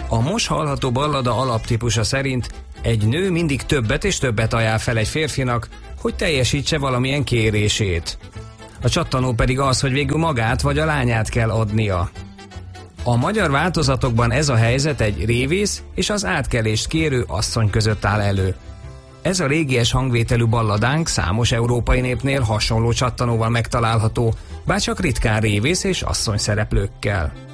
A most hallható ballada alaptípusa szerint egy nő mindig többet és többet ajánl fel egy férfinak, hogy teljesítse valamilyen kérését. A csattanó pedig az, hogy végül magát vagy a lányát kell adnia. A magyar változatokban ez a helyzet egy révész és az átkelést kérő asszony között áll elő. Ez a régies hangvételű balladánk számos európai népnél hasonló csattanóval megtalálható, bár csak ritkán révész és asszony szereplőkkel.